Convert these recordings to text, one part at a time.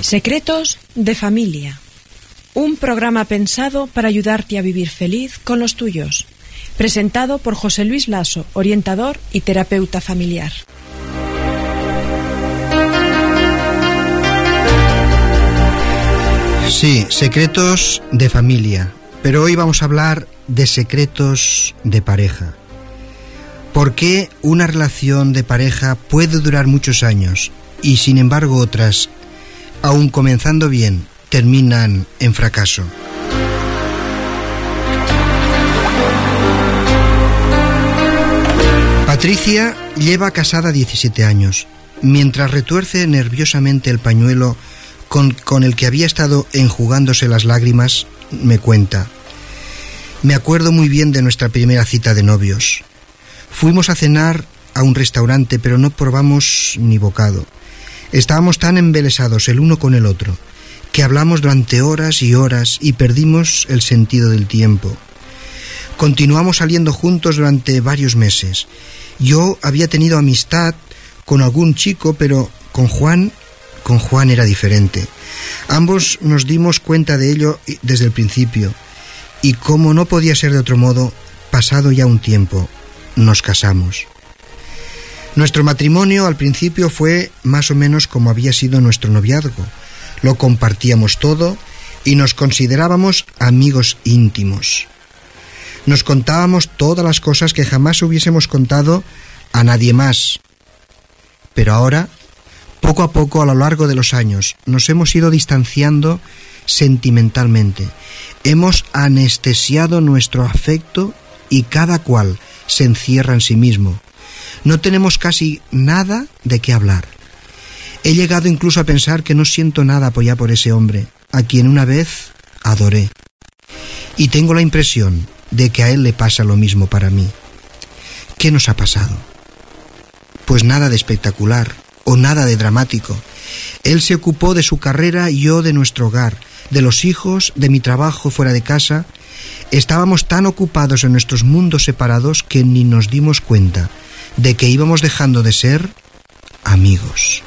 Secretos de familia. Un programa pensado para ayudarte a vivir feliz con los tuyos. Presentado por José Luis Lasso, orientador y terapeuta familiar. Sí, secretos de familia. Pero hoy vamos a hablar de secretos de pareja. ¿Por qué una relación de pareja puede durar muchos años y sin embargo otras, aun comenzando bien, terminan en fracaso? Patricia lleva casada 17 años. Mientras retuerce nerviosamente el pañuelo con el que había estado enjugándose las lágrimas, me cuenta: me acuerdo muy bien de nuestra primera cita de novios. Fuimos a cenar a un restaurante, pero no probamos ni bocado. Estábamos tan embelesados el uno con el otro que hablamos durante horas y horas y perdimos el sentido del tiempo. Continuamos saliendo juntos durante varios meses. Yo había tenido amistad con algún chico, pero con Juan era diferente. Ambos nos dimos cuenta de ello desde el principio, y como no podía ser de otro modo, pasado ya un tiempo, nos casamos. Nuestro matrimonio al principio fue más o menos como había sido nuestro noviazgo. Lo compartíamos todo y nos considerábamos amigos íntimos. Nos contábamos todas las cosas que jamás hubiésemos contado a nadie más. Pero ahora, poco a poco, a lo largo de los años, nos hemos ido distanciando sentimentalmente. Hemos anestesiado nuestro afecto y cada cual se encierra en sí mismo. No tenemos casi nada de qué hablar. He llegado incluso a pensar que no siento nada ya por ese hombre, a quien una vez adoré. Y tengo la impresión de que a él le pasa lo mismo para mí. ¿Qué nos ha pasado? Pues nada de espectacular o nada de dramático. Él se ocupó de su carrera y yo de nuestro hogar, de los hijos, de mi trabajo fuera de casa. Estábamos tan ocupados en nuestros mundos separados que ni nos dimos cuenta de que íbamos dejando de ser amigos.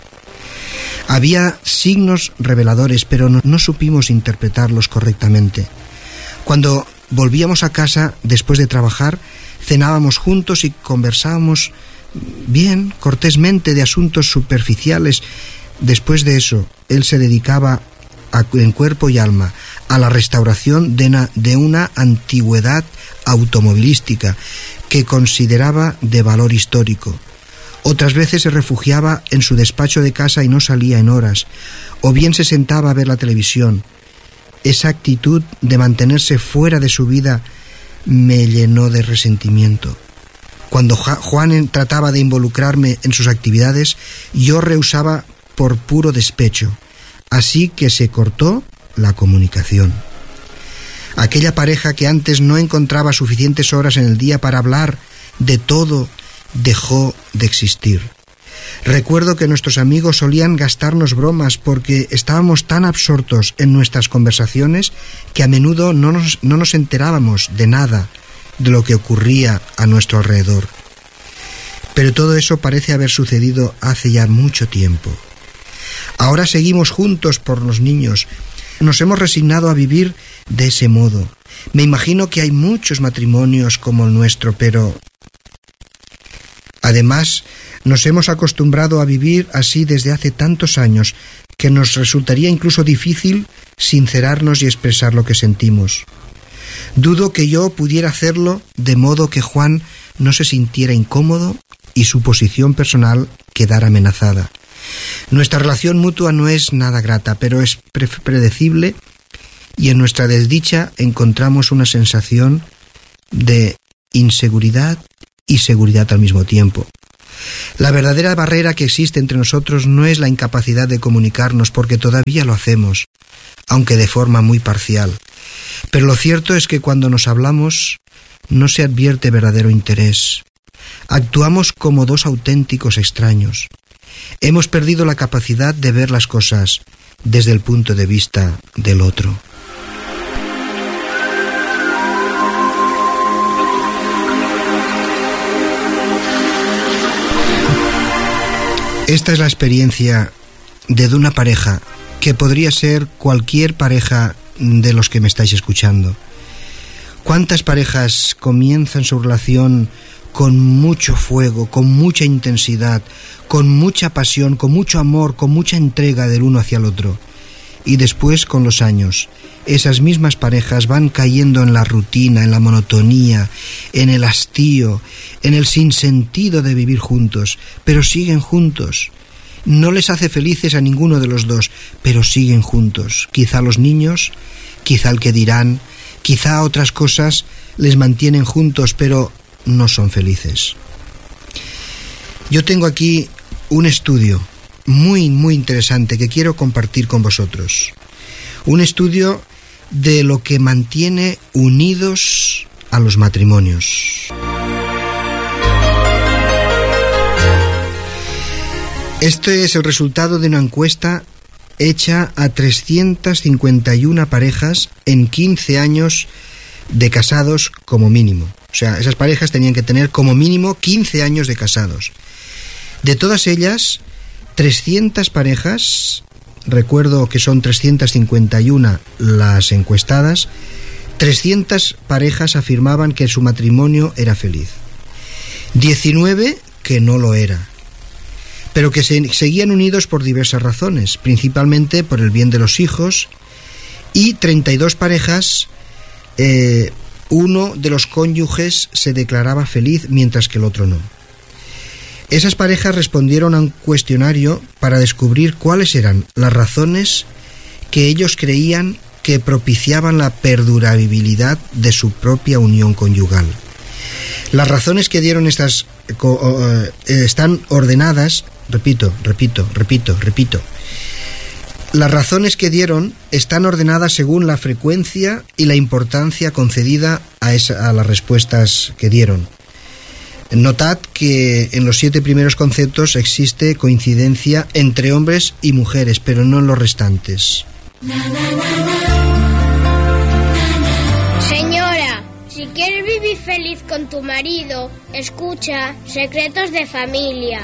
Había signos reveladores, pero no supimos interpretarlos correctamente. Cuando volvíamos a casa después de trabajar, cenábamos juntos y conversábamos bien, cortésmente, de asuntos superficiales. Después de eso, él se dedicaba en cuerpo y alma a la restauración de una antigüedad automovilística que consideraba de valor histórico. Otras veces se refugiaba en su despacho de casa y no salía en horas, o bien se sentaba a ver la televisión. Esa actitud de mantenerse fuera de su vida me llenó de resentimiento. Cuando Juan trataba de involucrarme en sus actividades, yo rehusaba por puro despecho. Así que se cortó la comunicación. Aquella pareja que antes no encontraba suficientes horas en el día para hablar de todo, dejó de existir. Recuerdo que nuestros amigos solían gastarnos bromas porque estábamos tan absortos en nuestras conversaciones que a menudo no nos enterábamos de nada de lo que ocurría a nuestro alrededor. Pero todo eso parece haber sucedido hace ya mucho tiempo. Ahora seguimos juntos por los niños. Nos hemos resignado a vivir de ese modo. Me imagino que hay muchos matrimonios como el nuestro, pero además nos hemos acostumbrado a vivir así desde hace tantos años que nos resultaría incluso difícil sincerarnos y expresar lo que sentimos. Dudo que yo pudiera hacerlo de modo que Juan no se sintiera incómodo y su posición personal quedara amenazada. Nuestra relación mutua no es nada grata, pero es predecible, y en nuestra desdicha encontramos una sensación de inseguridad y seguridad al mismo tiempo. La verdadera barrera que existe entre nosotros no es la incapacidad de comunicarnos, porque todavía lo hacemos, aunque de forma muy parcial. Pero lo cierto es que cuando nos hablamos no se advierte verdadero interés. Actuamos como dos auténticos extraños. Hemos perdido la capacidad de ver las cosas desde el punto de vista del otro. Esta es la experiencia de una pareja que podría ser cualquier pareja de los que me estáis escuchando. ¿Cuántas parejas comienzan su relación con mucho fuego, con mucha intensidad, con mucha pasión, con mucho amor, con mucha entrega del uno hacia el otro? Y después, con los años, esas mismas parejas van cayendo en la rutina, en la monotonía, en el hastío, en el sinsentido de vivir juntos, pero siguen juntos. No les hace felices a ninguno de los dos, pero siguen juntos. Quizá los niños, quizá el que dirán, quizá otras cosas les mantienen juntos, pero no son felices. Yo tengo aquí un estudio muy interesante que quiero compartir con vosotros. Un estudio de lo que mantiene unidos a los matrimonios. Este es el resultado de una encuesta hecha a 351 parejas en 15 años de casados como mínimo. O sea, esas parejas tenían que tener como mínimo 15 años de casados. De todas ellas, 300 parejas, recuerdo que son 351 las encuestadas, 300 parejas afirmaban que su matrimonio era feliz. 19 que no lo era, pero que seguían unidos por diversas razones, principalmente por el bien de los hijos, y 32 parejas, uno de los cónyuges se declaraba feliz mientras que el otro no. Esas parejas respondieron a un cuestionario para descubrir cuáles eran las razones que ellos creían que propiciaban la perdurabilidad de su propia unión conyugal. Las razones que dieron estas están ordenadas, repito. Las razones que dieron están ordenadas según la frecuencia y la importancia concedida a las respuestas que dieron. Notad que en los 7 primeros conceptos existe coincidencia entre hombres y mujeres, pero no en los restantes. Señora, si quieres vivir feliz con tu marido, escucha Secretos de Familia.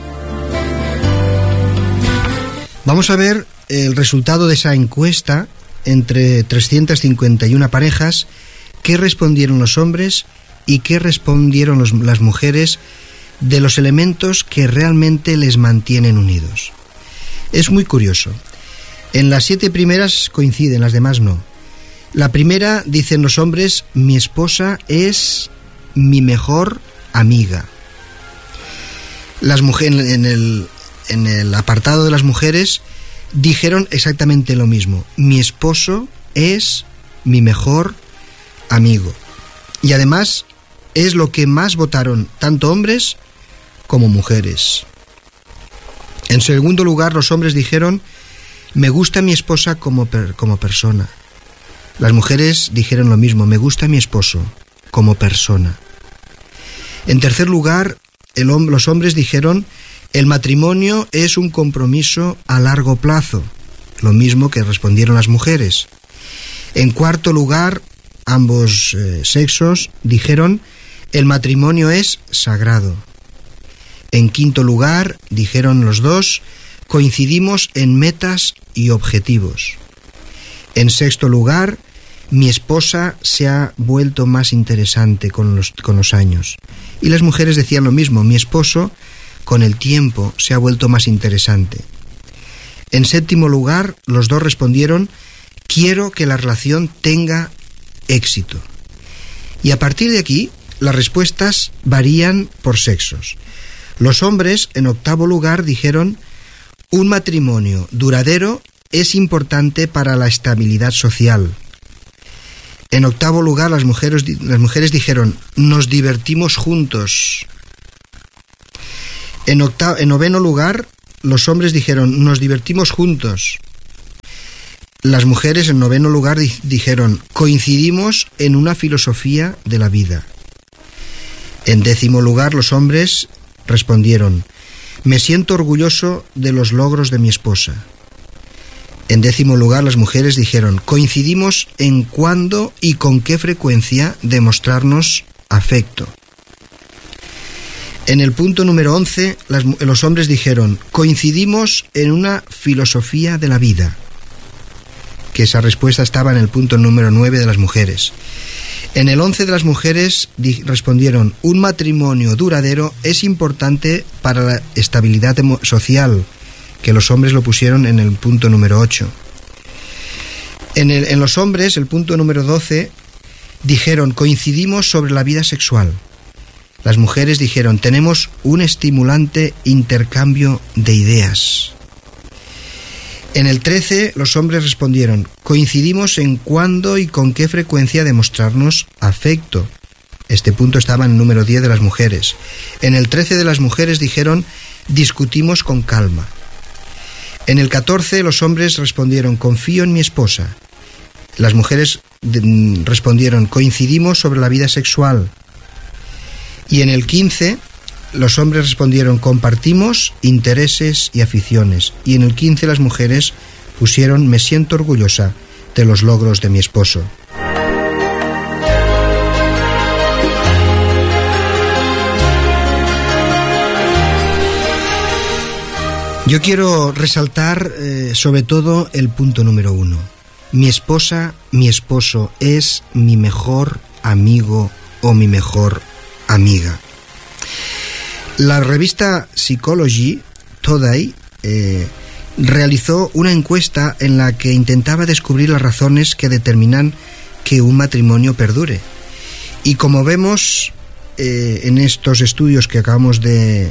Vamos a ver el resultado de esa encuesta entre 351 parejas, qué respondieron los hombres y qué respondieron las mujeres de los elementos que realmente les mantienen unidos. Es muy curioso. En las 7 primeras coinciden, las demás no. La primera, dicen los hombres, mi esposa es mi mejor amiga. Las mujeres, en el apartado de las mujeres, dijeron exactamente lo mismo. Mi esposo es mi mejor amigo. Y además es lo que más votaron tanto hombres como mujeres. En segundo lugar, los hombres dijeron, me gusta mi esposa como persona. Las mujeres dijeron lo mismo, me gusta mi esposo como persona. En tercer lugar, los hombres dijeron, el matrimonio es un compromiso a largo plazo, lo mismo que respondieron las mujeres. En cuarto lugar, ambos sexos dijeron, el matrimonio es sagrado. En quinto lugar, dijeron los dos, coincidimos en metas y objetivos. En sexto lugar, mi esposa se ha vuelto más interesante con los años. Y las mujeres decían lo mismo, mi esposo con el tiempo se ha vuelto más interesante. En séptimo lugar, los dos respondieron, quiero que la relación tenga éxito. Y a partir de aquí, las respuestas varían por sexos. Los hombres, en octavo lugar, dijeron, un matrimonio duradero es importante para la estabilidad social. En octavo lugar, las mujeres dijeron, nos divertimos juntos. En noveno lugar, los hombres dijeron, nos divertimos juntos. Las mujeres, en noveno lugar, dijeron, coincidimos en una filosofía de la vida. En décimo lugar, los hombres respondieron, me siento orgulloso de los logros de mi esposa. En décimo lugar, las mujeres dijeron, coincidimos en cuándo y con qué frecuencia demostrarnos afecto. En el punto número 11, los hombres dijeron, coincidimos en una filosofía de la vida. que esa respuesta estaba en el punto número 9 de las mujeres. En el 11 de las mujeres respondieron: un matrimonio duradero es importante para la estabilidad social, que los hombres lo pusieron en el punto número 8. En los hombres, el punto número 12, dijeron: coincidimos sobre la vida sexual. Las mujeres dijeron: tenemos un estimulante intercambio de ideas. En el 13, los hombres respondieron: coincidimos en cuándo y con qué frecuencia demostrarnos afecto. Este punto estaba en el número 10 de las mujeres. En el 13 de las mujeres dijeron: discutimos con calma. En el 14, los hombres respondieron: confío en mi esposa. Las mujeres respondieron: coincidimos sobre la vida sexual. Y en el 15, los hombres respondieron: compartimos intereses y aficiones. Y en el 15, las mujeres pusieron: me siento orgullosa de los logros de mi esposo. Yo quiero resaltar sobre todo el punto número 1. Mi esposa, mi esposo es mi mejor amigo o mi mejor amiga. La revista Psychology Today realizó una encuesta en la que intentaba descubrir las razones que determinan que un matrimonio perdure. Y como vemos en estos estudios que acabamos de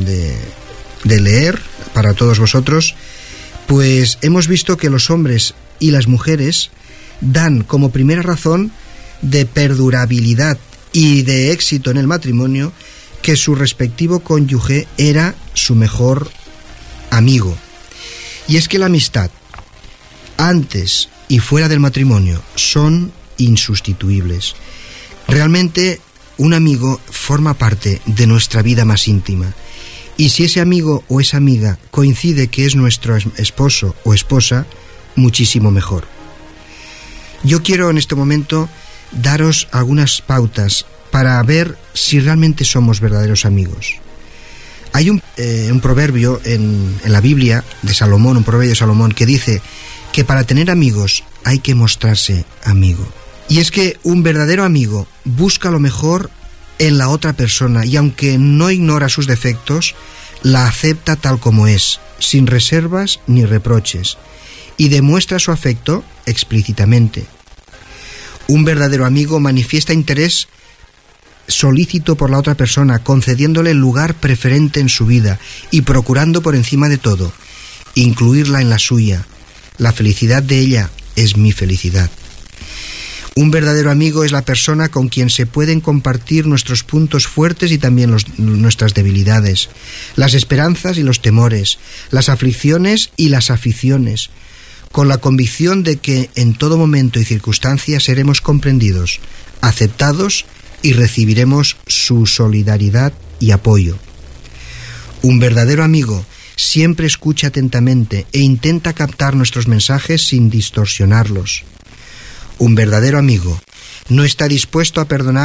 leer para todos vosotros, pues hemos visto que los hombres y las mujeres dan como primera razón de perdurabilidad y de éxito en el matrimonio que su respectivo cónyuge era su mejor amigo. Y es que la amistad, antes y fuera del matrimonio, son insustituibles. Realmente un amigo forma parte de nuestra vida más íntima. Y si ese amigo o esa amiga coincide que es nuestro esposo o esposa, muchísimo mejor. Yo quiero en este momento daros algunas pautas para ver si realmente somos verdaderos amigos. Hay un proverbio en la Biblia de Salomón, un proverbio de Salomón, que dice que para tener amigos hay que mostrarse amigo. Y es que un verdadero amigo busca lo mejor en la otra persona y aunque no ignora sus defectos, la acepta tal como es, sin reservas ni reproches, y demuestra su afecto explícitamente. Un verdadero amigo manifiesta interés solícito por la otra persona, concediéndole el lugar preferente en su vida y procurando por encima de todo incluirla en la suya. La felicidad de ella es mi felicidad. Un verdadero amigo es la persona con quien se pueden compartir nuestros puntos fuertes y también nuestras debilidades, las esperanzas y los temores, las aflicciones y las aficiones, con la convicción de que en todo momento y circunstancia seremos comprendidos, aceptados y recibiremos su solidaridad y apoyo. Un verdadero amigo siempre escucha atentamente e intenta captar nuestros mensajes sin distorsionarlos. Un verdadero amigo no está dispuesto a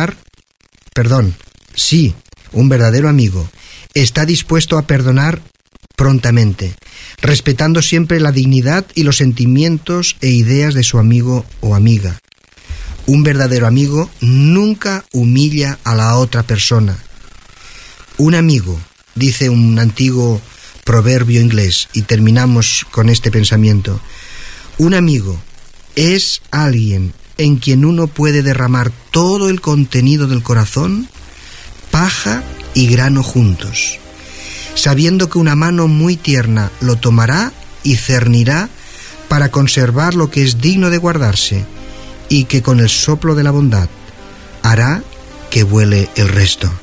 un verdadero amigo está dispuesto a perdonar prontamente, respetando siempre la dignidad y los sentimientos e ideas de su amigo o amiga. Un verdadero amigo nunca humilla a la otra persona. Un amigo, dice un antiguo proverbio inglés, y terminamos con este pensamiento, un amigo es alguien en quien uno puede derramar todo el contenido del corazón, paja y grano juntos, sabiendo que una mano muy tierna lo tomará y cernirá para conservar lo que es digno de guardarse, y que con el soplo de la bondad hará que vuele el resto.